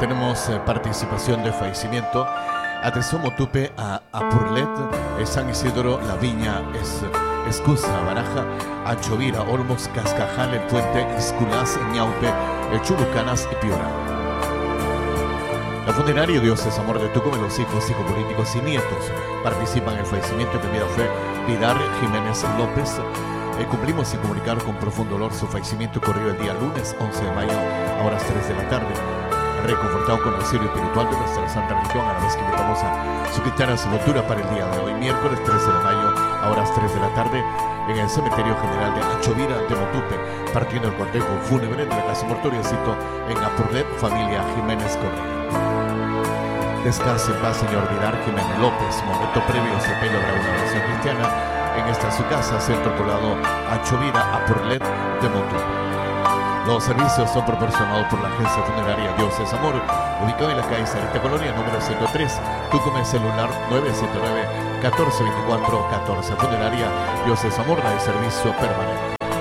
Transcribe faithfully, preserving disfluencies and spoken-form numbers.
tenemos eh, participación de fallecimiento. Atención Motupe a Apurlet, eh, San Isidro, La Viña, es, Escusa, Baraja, Anchovira, Olmos, Cascajal, El Puente, Isculás, Ñaupe, eh, Chulucanas y Piura. La funeraria Dios es Amor de Tucumán, los hijos, hijos políticos y nietos participan en el fallecimiento que vida fue Vidar Jiménez López. Eh, cumplimos sin comunicar con profundo dolor su fallecimiento ocurrió el día lunes once de mayo a horas tres de la tarde. Reconfortado con el auxilio espiritual de nuestra santa religión, a la vez que invitamos a su cristiana sepultura para el día de hoy, miércoles trece de mayo a horas tres de la tarde, en el cementerio general de Anchovira de Motupe, partiendo el cortejo fúnebre de la casa mortuoria cito en Apurlet, familia Jiménez Correa. Descanse en paz, señor Vidar Jiménez López. Momento previo se celebra una oración cristiana en esta su casa, centro poblado Anchovira, Apurlet de Motupe. Los servicios son proporcionados por la agencia funeraria Dios es Amor, ubicado en la calle Sarita Colonia número ciento tres, Tucumán, celular nueve siete nueve, uno cuatro dos cuatro uno cuatro. Funeraria Dios es Amor, la de servicio permanente.